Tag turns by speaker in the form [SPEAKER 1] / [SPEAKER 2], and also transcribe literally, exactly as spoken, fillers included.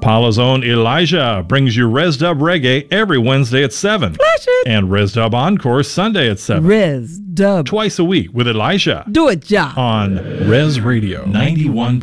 [SPEAKER 1] Apollo's own Elijah brings you Res Dub Reggae every Wednesday at seven.
[SPEAKER 2] Flash it.
[SPEAKER 1] And Res Dub Encore Sunday at seven.
[SPEAKER 2] Res Dub.
[SPEAKER 1] Twice a week with Elijah.
[SPEAKER 2] Do it, Ja.
[SPEAKER 1] On Res Radio ninety-one.